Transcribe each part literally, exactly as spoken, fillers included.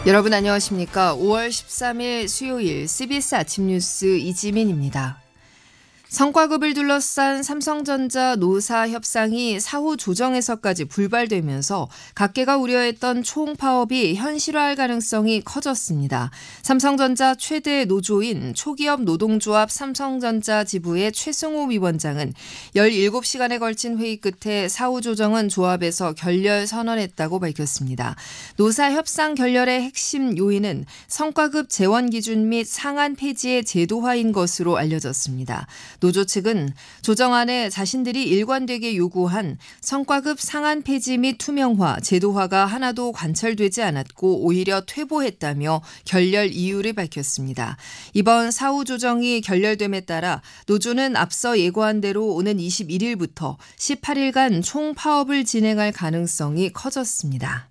여러분 안녕하십니까? 오월 십삼일 수요일 씨비에스 아침 뉴스 이지민입니다. 성과급을 둘러싼 삼성전자 노사 협상이 사후 조정에서까지 불발되면서 각계가 우려했던 총파업이 현실화할 가능성이 커졌습니다. 삼성전자 최대 노조인 초기업 노동조합 삼성전자 지부의 최승호 위원장은 열일곱 시간에 걸친 회의 끝에 사후 조정은 조합에서 결렬 선언했다고 밝혔습니다. 노사 협상 결렬의 핵심 요인은 성과급 재원 기준 및 상한 폐지의 제도화인 것으로 알려졌습니다. 노조 측은 조정안에 자신들이 일관되게 요구한 성과급 상한 폐지 및 투명화, 제도화가 하나도 관철되지 않았고 오히려 퇴보했다며 결렬 이유를 밝혔습니다. 이번 사후 조정이 결렬됨에 따라 노조는 앞서 예고한 대로 오는 이십일일부터 십팔일간 총파업을 진행할 가능성이 커졌습니다.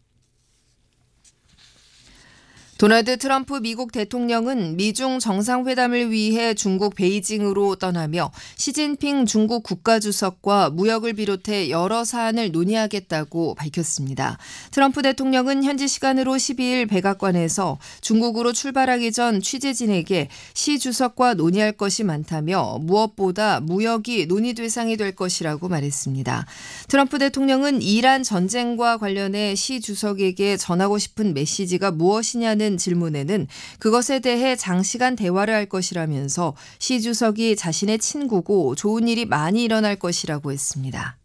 도널드 트럼프 미국 대통령은 미중 정상회담을 위해 중국 베이징으로 떠나며 시진핑 중국 국가주석과 무역을 비롯해 여러 사안을 논의하겠다고 밝혔습니다. 트럼프 대통령은 현지 시간으로 십이일 백악관에서 중국으로 출발하기 전 취재진에게 시 주석과 논의할 것이 많다며 무엇보다 무역이 논의 대상이 될 것이라고 말했습니다. 트럼프 대통령은 이란 전쟁과 관련해 시 주석에게 전하고 싶은 메시지가 무엇이냐는 질문에는 그것에 대해 장시간 대화를 할 것이라면서 시 주석이 자신의 친구고 좋은 일이 많이 일어날 것이라고 했습니다.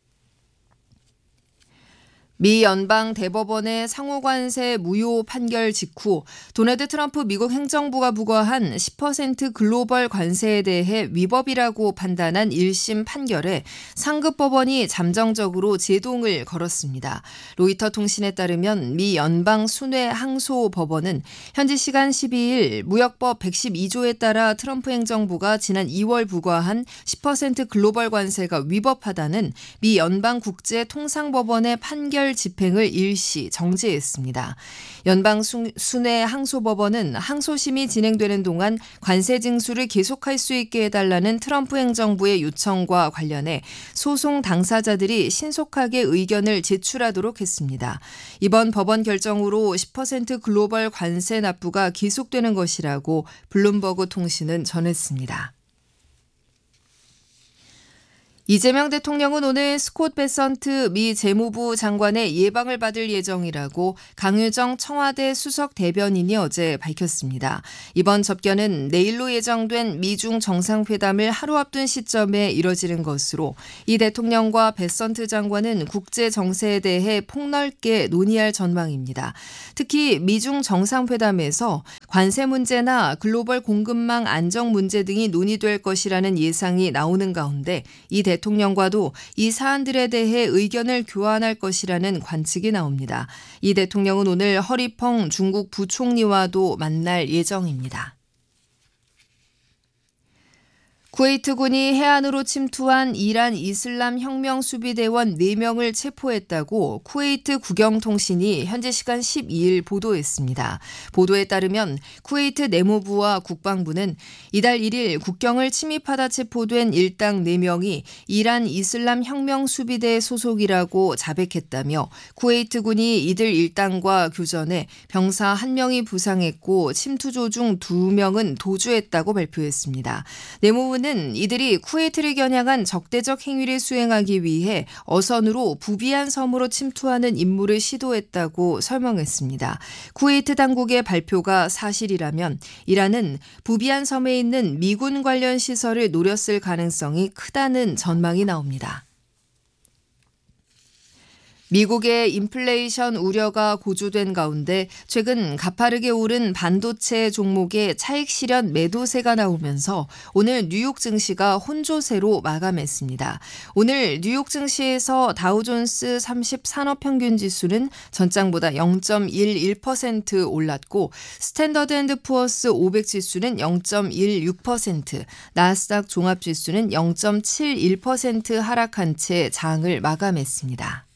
미 연방 대법원의 상호관세 무효 판결 직후 도널드 트럼프 미국 행정부가 부과한 십 퍼센트 글로벌 관세에 대해 위법이라고 판단한 일심 판결에 상급 법원이 잠정적으로 제동을 걸었습니다. 로이터 통신에 따르면 미 연방 순회 항소 법원은 현지 시간 십이일 무역법 백십이조에 따라 트럼프 행정부가 지난 이월 부과한 십 퍼센트 글로벌 관세가 위법하다는 미 연방 국제 통상법원의 판결 집행을 일시 정지했습니다. 연방 순회 항소법원은 항소심이 진행되는 동안 관세 징수를 계속할 수 있게 해달라는 트럼프 행정부의 요청과 관련해 소송 당사자들이 신속하게 의견을 제출하도록 했습니다. 이번 법원 결정으로 십 퍼센트 글로벌 관세 납부가 계속되는 것이라고 블룸버그 통신은 전했습니다. 이재명 대통령은 오늘 스콧 베선트 미 재무부 장관의 예방을 받을 예정이라고 강유정 청와대 수석 대변인이 어제 밝혔습니다. 이번 접견은 내일로 예정된 미중 정상회담을 하루 앞둔 시점에 이뤄지는 것으로 이 대통령과 베선트 장관은 국제 정세에 대해 폭넓게 논의할 전망입니다. 특히 미중 정상회담에서 관세 문제나 글로벌 공급망 안정 문제 등이 논의될 것이라는 예상이 나오는 가운데 이 대통령과도 이 사안들에 대해 의견을 교환할 것이라는 관측이 나옵니다. 이 대통령은 오늘 허리펑 중국 부총리와도 만날 예정입니다. 쿠웨이트군이 해안으로 침투한 이란 이슬람 혁명 수비대원 네 명을 체포했다고 쿠웨이트 국영통신이 현지 시간 십이일 보도했습니다. 보도에 따르면 쿠웨이트 내무부와 국방부는 이달 일일 국경을 침입하다 체포된 일당 네 명이 이란 이슬람 혁명 수비대 소속이라고 자백했다며 쿠웨이트군이 이들 일당과 교전해 병사 한 명이 부상했고 침투조 중 두 명은 도주했다고 발표했습니다. 내무부는 이들이 쿠웨이트를 겨냥한 적대적 행위를 수행하기 위해 어선으로 부비안 섬으로 침투하는 임무를 시도했다고 설명했습니다. 쿠웨이트 당국의 발표가 사실이라면 이란은 부비안 섬에 있는 미군 관련 시설을 노렸을 가능성이 크다는 전망이 나옵니다. 미국의 인플레이션 우려가 고조된 가운데 최근 가파르게 오른 반도체 종목의 차익 실현 매도세가 나오면서 오늘 뉴욕 증시가 혼조세로 마감했습니다. 오늘 뉴욕 증시에서 다우존스 삼십 산업평균지수는 전장보다 영 점 일일 퍼센트 올랐고 스탠더드 앤드 푸어스 오백 지수는 영 점 일육 퍼센트, 나스닥 종합지수는 영 점 칠일 퍼센트 하락한 채 장을 마감했습니다.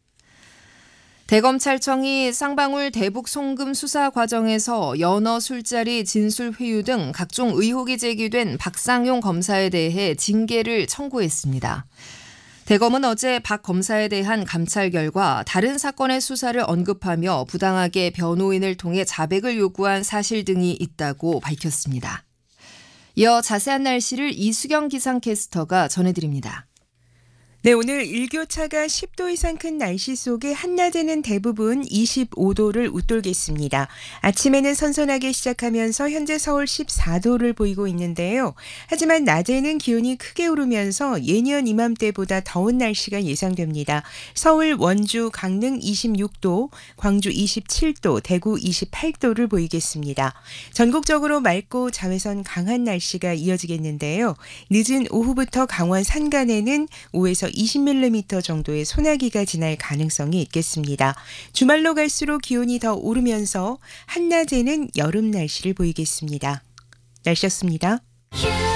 대검찰청이 쌍방울 대북 송금 수사 과정에서 연어 술자리 진술 회유 등 각종 의혹이 제기된 박상용 검사에 대해 징계를 청구했습니다. 대검은 어제 박 검사에 대한 감찰 결과 다른 사건의 수사를 언급하며 부당하게 변호인을 통해 자백을 요구한 사실 등이 있다고 밝혔습니다. 이어 자세한 날씨를 이수경 기상캐스터가 전해드립니다. 네, 오늘 일교차가 십 도 이상 큰 날씨 속에 한낮에는 대부분 이십오 도를 웃돌겠습니다. 아침에는 선선하게 시작하면서 현재 서울 십사 도를 보이고 있는데요. 하지만 낮에는 기온이 크게 오르면서 예년 이맘때보다 더운 날씨가 예상됩니다. 서울, 원주, 강릉 이십육 도, 광주 이십칠 도, 대구 이십팔 도를 보이겠습니다. 전국적으로 맑고 자외선 강한 날씨가 이어지겠는데요. 늦은 오후부터 강원 산간에는 오에서 이십 밀리미터 정도의 소나기가 지날 가능성이 있겠습니다. 주말로 갈수록 기온이 더 오르면서 한낮에는 여름 날씨를 보이겠습니다. 날씨였습니다.